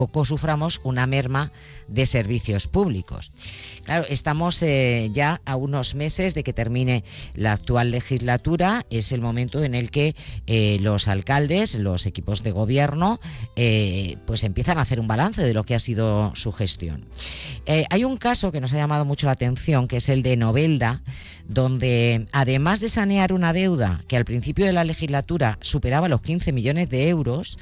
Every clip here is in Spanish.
poco suframos una merma de servicios públicos. Claro, estamos ya a unos meses de que termine la actual legislatura. Es el momento en el que los alcaldes, los equipos de gobierno, pues empiezan a hacer un balance de lo que ha sido su gestión. Hay un caso que nos ha llamado mucho la atención, que es el de Novelda, donde además de sanear una deuda que al principio de la legislatura superaba los 15 millones de euros,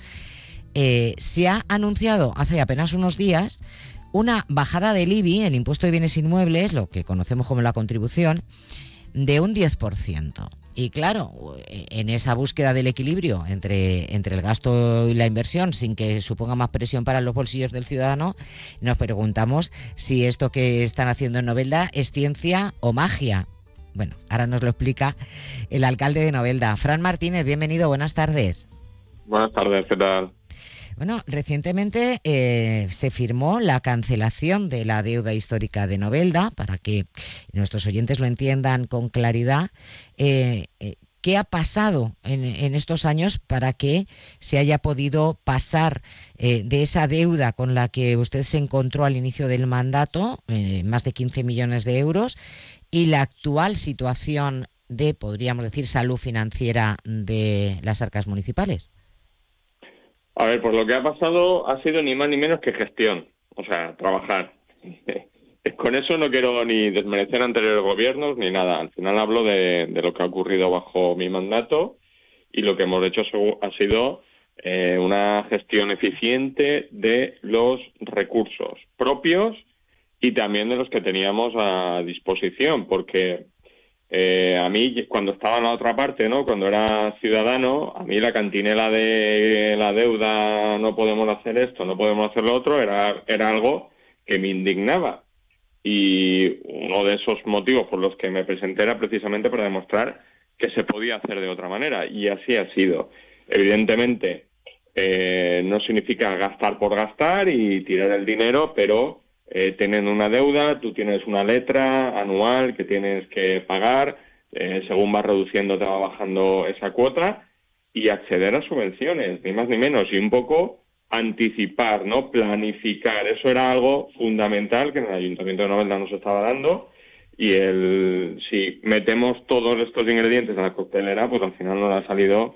se ha anunciado hace apenas unos días una bajada del IBI, el impuesto de bienes inmuebles, lo que conocemos como la contribución, de un 10%. Y claro, en esa búsqueda del equilibrio entre el gasto y la inversión, sin que suponga más presión para los bolsillos del ciudadano, nos preguntamos si esto que están haciendo en Novelda es ciencia o magia. Bueno, ahora nos lo explica el alcalde de Novelda. Fran Martínez, bienvenido, buenas tardes. Buenas tardes, ¿qué tal? Bueno, recientemente se firmó la cancelación de la deuda histórica de Novelda, para que nuestros oyentes lo entiendan con claridad. ¿Qué ha pasado en estos años para que se haya podido pasar de esa deuda con la que usted se encontró al inicio del mandato, más de 15 millones de euros, y la actual situación de, podríamos decir, salud financiera de las arcas municipales? A ver, pues lo que ha pasado ha sido ni más ni menos que gestión, o sea, trabajar. Con eso no quiero ni desmerecer anteriores gobiernos ni nada. Al final hablo de lo que ha ocurrido bajo mi mandato, y lo que hemos hecho ha sido una gestión eficiente de los recursos propios y también de los que teníamos a disposición, porque a mí, cuando estaba en la otra parte, ¿no?, cuando era ciudadano, a mí la cantinela de la deuda, no podemos hacer esto, no podemos hacer lo otro, era algo que me indignaba. Y uno de esos motivos por los que me presenté era precisamente para demostrar que se podía hacer de otra manera, y así ha sido. Evidentemente, no significa gastar por gastar y tirar el dinero, pero teniendo una deuda, tú tienes una letra anual que tienes que pagar, según vas reduciendo te va bajando esa cuota, y acceder a subvenciones, ni más ni menos, y un poco anticipar, ¿no?, planificar. Eso era algo fundamental que en el Ayuntamiento de Novelda nos estaba dando, y si metemos todos estos ingredientes en la coctelera, pues al final nos ha salido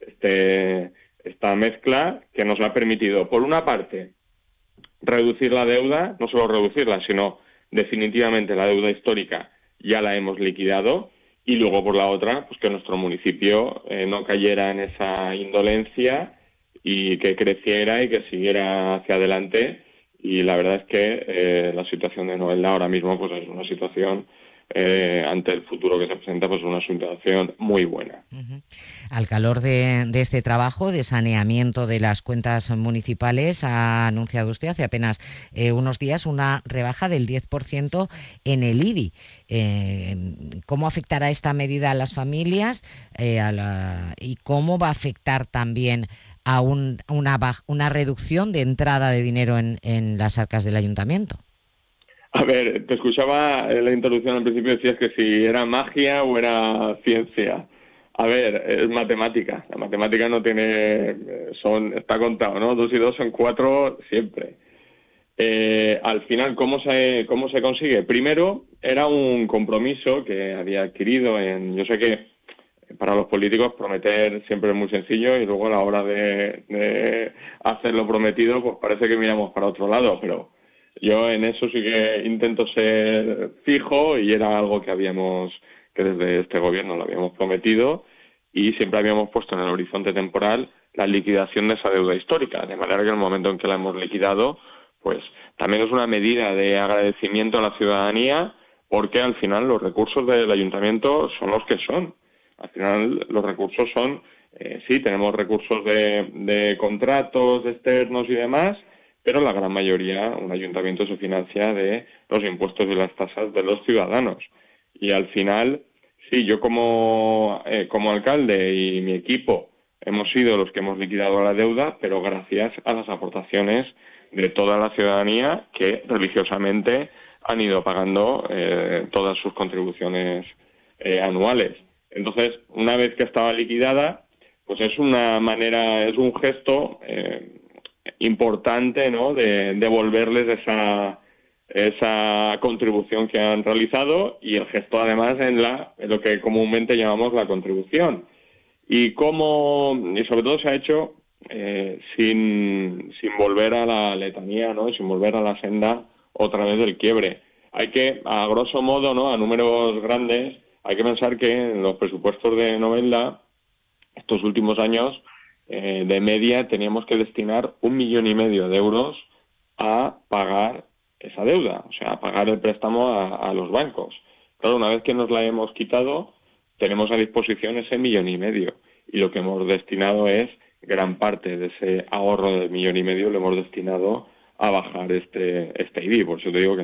esta mezcla que nos ha permitido, por una parte, reducir la deuda, no solo reducirla, sino definitivamente la deuda histórica ya la hemos liquidado, y luego por la otra, pues que nuestro municipio no cayera en esa indolencia y que creciera y que siguiera hacia adelante. Y la verdad es que la situación de Novelda ahora mismo pues es una situación, ante el futuro que se presenta, pues una situación muy buena. Uh-huh. Al calor de este trabajo de saneamiento de las cuentas municipales, ha anunciado usted hace apenas unos días una rebaja del 10% en el IBI. ¿Cómo afectará esta medida a las familias y cómo va a afectar también a una reducción de entrada de dinero en las arcas del ayuntamiento? A ver, te escuchaba en la introducción al principio, decías que si era magia o era ciencia. A ver, es matemática. La matemática no tiene... está contado, ¿no? 2 y 2 son 4 siempre. Al final, ¿cómo se consigue? Primero, era un compromiso que había adquirido yo sé que para los políticos prometer siempre es muy sencillo, y luego a la hora de hacer lo prometido, pues parece que miramos para otro lado, pero yo en eso sí que intento ser fijo, y era algo que desde este gobierno lo habíamos prometido, y siempre habíamos puesto en el horizonte temporal la liquidación de esa deuda histórica, de manera que en el momento en que la hemos liquidado, pues también es una medida de agradecimiento a la ciudadanía, porque al final los recursos del ayuntamiento son los que son. Al final los recursos son, sí, tenemos recursos de contratos externos y demás, pero la gran mayoría, un ayuntamiento se financia de los impuestos y las tasas de los ciudadanos. Y al final, sí, yo como alcalde y mi equipo hemos sido los que hemos liquidado la deuda, pero gracias a las aportaciones de toda la ciudadanía, que religiosamente han ido pagando todas sus contribuciones anuales. Entonces, una vez que estaba liquidada, pues es una manera, es un gesto importante, ¿no?, de devolverles esa contribución que han realizado, y el gesto además en lo que comúnmente llamamos la contribución. Y sobre todo se ha hecho sin volver a la letanía, ¿no?, sin volver a la senda otra vez del quiebre. Hay que, a grosso modo, ¿no?, a números grandes, hay que pensar que en los presupuestos de Novelda, estos últimos años, de media, teníamos que destinar 1,5 millones de euros a pagar esa deuda, o sea, a pagar el préstamo a los bancos. Claro, una vez que nos la hemos quitado, tenemos a disposición ese 1,5 millones, y lo que hemos destinado es gran parte de ese ahorro del 1,5 millones, lo hemos destinado a bajar este IBI. Por eso te digo que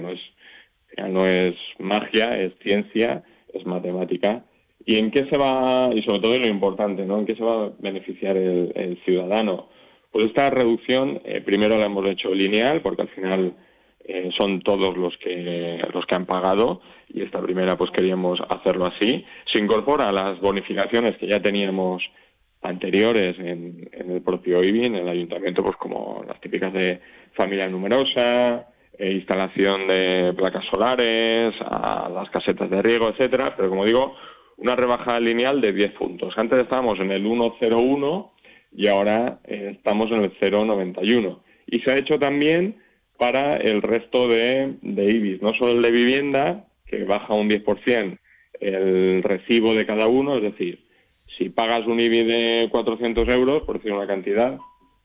no es magia, es ciencia, es matemática. ¿Y en qué se va, y sobre todo lo importante, ¿no?, en qué se va a beneficiar el ciudadano? Pues esta reducción, primero la hemos hecho lineal, porque al final son todos los que han pagado, y esta primera pues queríamos hacerlo así. Se incorpora a las bonificaciones que ya teníamos anteriores en el propio IBI, en el ayuntamiento, pues como las típicas de familia numerosa, instalación de placas solares, a las casetas de riego, etcétera. Pero como digo, una rebaja lineal de 10 puntos. Antes estábamos en el 1,01 y ahora estamos en el 0,91. Y se ha hecho también para el resto de IBIs, no solo el de vivienda, que baja un 10% el recibo de cada uno, es decir, si pagas un IBI de 400 euros, por decir una cantidad,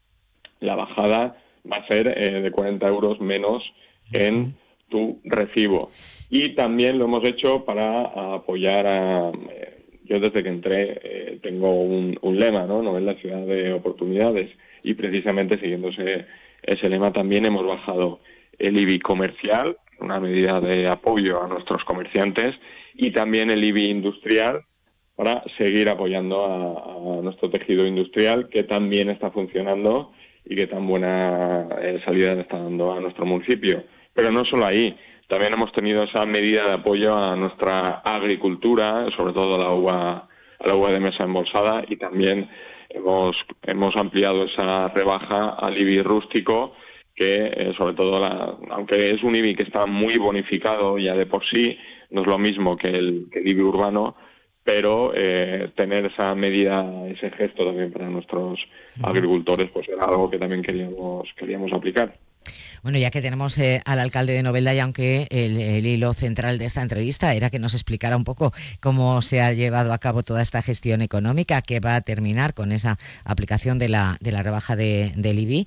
la bajada va a ser de 40 euros menos en tu recibo. Y también lo hemos hecho para apoyar yo desde que entré tengo un lema, ¿no? Es la ciudad de oportunidades, y precisamente siguiendo ese lema también hemos bajado el IBI comercial, una medida de apoyo a nuestros comerciantes, y también el IBI industrial, para seguir apoyando a nuestro tejido industrial, que también está funcionando y que tan buena salida le está dando a nuestro municipio. Pero no solo ahí, también hemos tenido esa medida de apoyo a nuestra agricultura, sobre todo a la uva de mesa embolsada, y también hemos ampliado esa rebaja al IBI rústico, que sobre todo, aunque es un IBI que está muy bonificado ya de por sí, no es lo mismo que el IBI urbano, pero tener esa medida, ese gesto también para nuestros agricultores, pues era algo que también queríamos aplicar. Bueno, ya que tenemos al alcalde de Novelda, y aunque el hilo central de esta entrevista era que nos explicara un poco cómo se ha llevado a cabo toda esta gestión económica, que va a terminar con esa aplicación de la rebaja del IBI,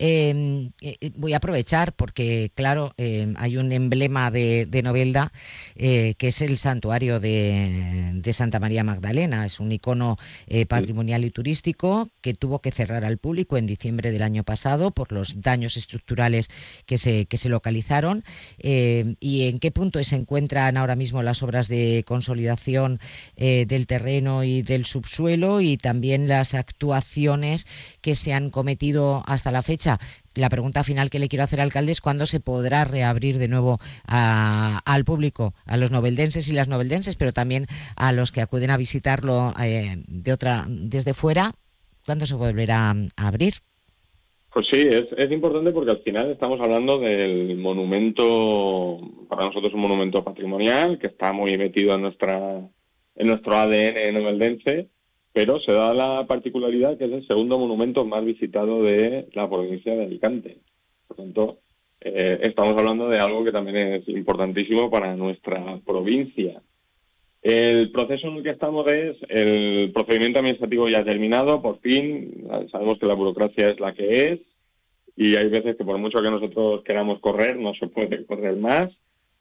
voy a aprovechar porque, claro, hay un emblema de Novelda, que es el santuario de Santa María Magdalena. Es un icono patrimonial y turístico que tuvo que cerrar al público en diciembre del año pasado por los daños estructurales que se localizaron, y en qué punto se encuentran ahora mismo las obras de consolidación del terreno y del subsuelo, y también las actuaciones que se han cometido hasta la fecha. La pregunta final que le quiero hacer al alcalde es cuándo se podrá reabrir de nuevo al público, a los noveldenses y las noveldenses, pero también a los que acuden a visitarlo desde fuera. ¿Cuándo se volverá a abrir? Pues sí, es importante porque al final estamos hablando del monumento, para nosotros un monumento patrimonial, que está muy metido en nuestro ADN noveldense, pero se da la particularidad que es el segundo monumento más visitado de la provincia de Alicante. Por tanto, estamos hablando de algo que también es importantísimo para nuestra provincia. El proceso en el que estamos el procedimiento administrativo ya terminado, por fin. Sabemos que la burocracia es la que es, y hay veces que por mucho que nosotros queramos correr, no se puede correr más.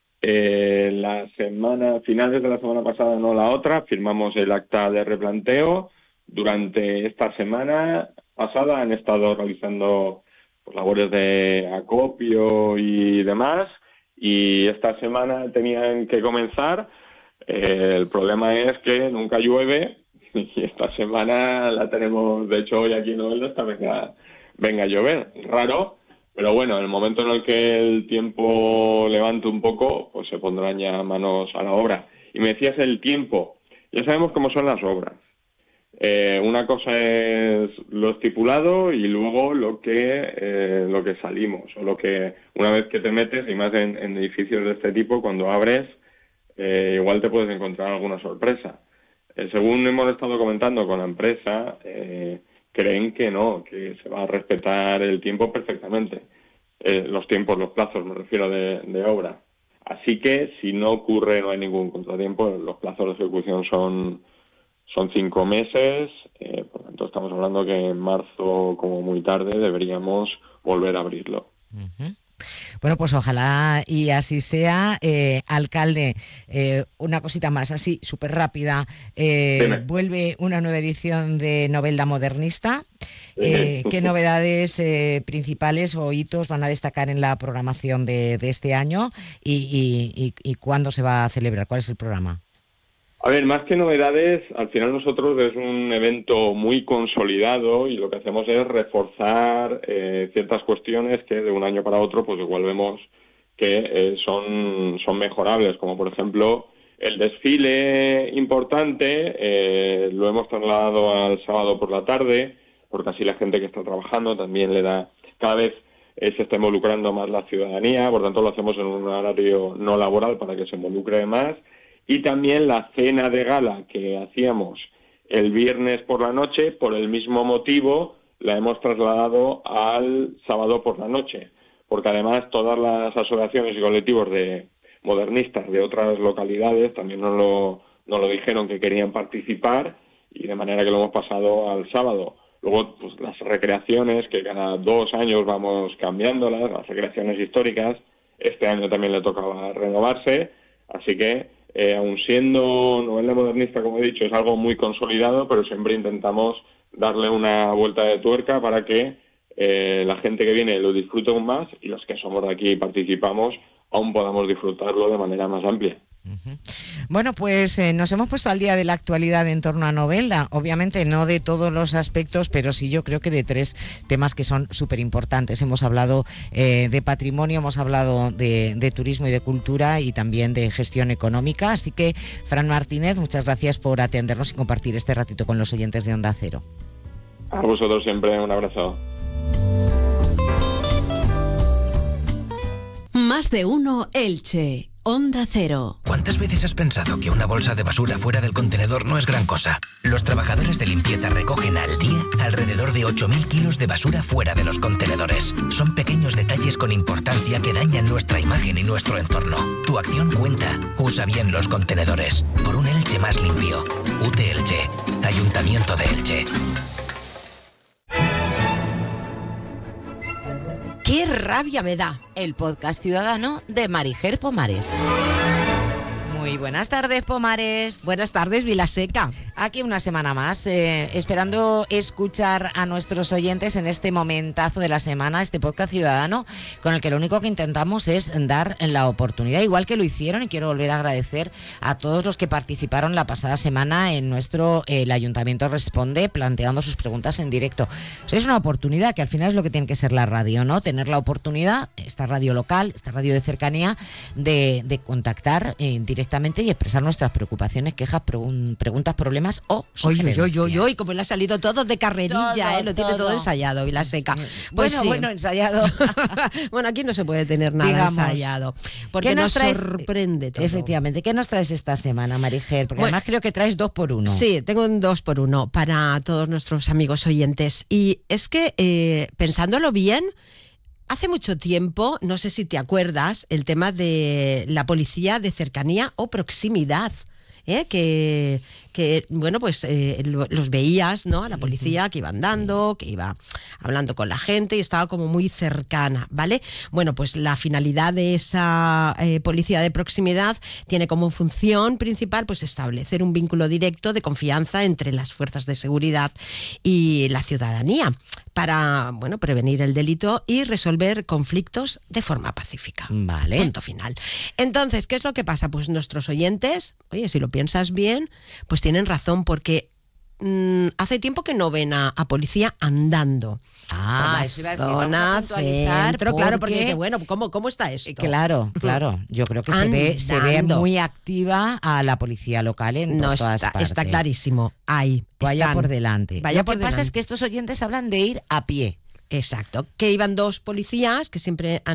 Finales de la semana pasada, no la otra, firmamos el acta de replanteo. Durante esta semana pasada han estado realizando labores de acopio y demás, y esta semana tenían que comenzar. El problema es que nunca llueve, y esta semana la tenemos, de hecho hoy aquí en Novelda está venga a llover, raro, pero bueno, en el momento en el que el tiempo levante un poco, pues se pondrán ya manos a la obra. Y me decías el tiempo, ya sabemos cómo son las obras. Una cosa es lo estipulado y luego lo que salimos, o lo que una vez que te metes, y más en edificios de este tipo, cuando abres, igual te puedes encontrar alguna sorpresa. Según hemos estado comentando con la empresa, creen que no, que se va a respetar el tiempo perfectamente. Los plazos, me refiero, de obra. Así que si no ocurre, no hay ningún contratiempo, los plazos de ejecución son 5 meses, por tanto estamos hablando que en marzo, como muy tarde, deberíamos volver a abrirlo. Uh-huh. Bueno, pues ojalá y así sea. Alcalde, una cosita más, así súper rápida. Vuelve una nueva edición de Novelda Modernista. ¿Qué novedades principales o hitos van a destacar en la programación de este año y cuándo se va a celebrar? ¿Cuál es el programa? A ver, más que novedades, al final nosotros es un evento muy consolidado y lo que hacemos es reforzar ciertas cuestiones que de un año para otro pues igual vemos que son mejorables, como por ejemplo el desfile importante lo hemos trasladado al sábado por la tarde, porque así la gente que está trabajando también le da, cada vez se está involucrando más la ciudadanía, por tanto lo hacemos en un horario no laboral para que se involucre más. Y también la cena de gala que hacíamos el viernes por la noche, por el mismo motivo, la hemos trasladado al sábado por la noche, porque además todas las asociaciones y colectivos de modernistas de otras localidades también nos lo dijeron que querían participar, y de manera que lo hemos pasado al sábado. Luego, pues las recreaciones, que cada 2 años vamos cambiándolas, las recreaciones históricas, este año también le tocaba renovarse, así que aun siendo Novelda Modernista, como he dicho, es algo muy consolidado, pero siempre intentamos darle una vuelta de tuerca para que la gente que viene lo disfrute aún más, y los que somos de aquí y participamos aún podamos disfrutarlo de manera más amplia. Uh-huh. Bueno, pues nos hemos puesto al día de la actualidad en torno a Novelda, obviamente no de todos los aspectos, pero sí yo creo que de 3 temas que son súper importantes. Hemos hablado de patrimonio, hemos hablado de turismo y de cultura, y también de gestión económica, así que Fran Martínez, muchas gracias por atendernos y compartir este ratito con los oyentes de Onda Cero. A vosotros siempre, un abrazo. Más de uno Elche. Onda Cero. ¿Cuántas veces has pensado que una bolsa de basura fuera del contenedor no es gran cosa? Los trabajadores de limpieza recogen al día alrededor de 8.000 kilos de basura fuera de los contenedores. Son pequeños detalles con importancia que dañan nuestra imagen y nuestro entorno. Tu acción cuenta. Usa bien los contenedores. Por un Elche más limpio. UTE Elche. Ayuntamiento de Elche. ¡Qué rabia me da! El podcast ciudadano de Marijer Pomares. Muy buenas tardes, Pomares. Buenas tardes, Vilaseca. Aquí una semana más, esperando escuchar a nuestros oyentes en este momentazo de la semana, este podcast ciudadano, con el que lo único que intentamos es dar la oportunidad, igual que lo hicieron, y quiero volver a agradecer a todos los que participaron la pasada semana en nuestro El Ayuntamiento Responde, planteando sus preguntas en directo. O sea, es una oportunidad, que al final es lo que tiene que ser la radio, ¿no? Tener la oportunidad, esta radio local, esta radio de cercanía, de contactar directamente y expresar nuestras preocupaciones, quejas, preguntas, problemas o sugerencias. Oye, como le ha salido todo de carrerilla, lo tiene todo ensayado, Vilaseca. Pues bueno, ensayado. Bueno, aquí no se puede tener nada ensayado, porque nos sorprende todo. Efectivamente, ¿qué nos traes esta semana, Marijer? Porque además creo que traes 2 por 1. Sí, tengo un 2 por 1 para todos nuestros amigos oyentes. Y es que, pensándolo bien, hace mucho tiempo, no sé si te acuerdas, el tema de la policía de cercanía o proximidad, que bueno, pues los veías, ¿no? A la policía que iba andando, que iba hablando con la gente y estaba como muy cercana, ¿vale? Bueno, pues la finalidad de esa policía de proximidad tiene como función principal pues establecer un vínculo directo de confianza entre las fuerzas de seguridad y la ciudadanía para, bueno, prevenir el delito y resolver conflictos de forma pacífica. Vale. Punto final. Entonces, ¿qué es lo que pasa? Pues nuestros oyentes, oye, si lo piensas bien, pues tienen razón, porque hace tiempo que no ven a policía andando. Eso iba a decir, vamos a Zona puntualizar centro, claro, porque dice, bueno, ¿cómo está esto? Claro. Yo creo que se ve muy activa a la policía local en todas partes. Está clarísimo. Ahí Vaya por delante. Vaya Lo por que pasa delante. es que estos oyentes hablan de ir a pie. Exacto, que iban 2 policías que siempre han